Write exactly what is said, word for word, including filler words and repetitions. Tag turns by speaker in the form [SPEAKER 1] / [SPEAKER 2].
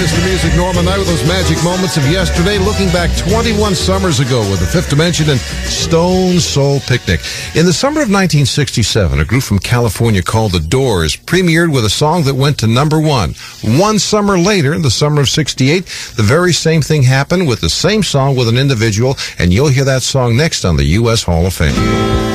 [SPEAKER 1] Mister Music, Norman Knight with those magic moments of yesterday, looking back twenty-one summers ago with the Fifth Dimension and Stone Soul Picnic. In the summer of nineteen sixty-seven, a group from California called The Doors premiered with a song that went to number one. One summer later, in the summer of sixty-eight, the very same thing happened with the same song with an individual, and you'll hear that song next on the U S Hall of Fame.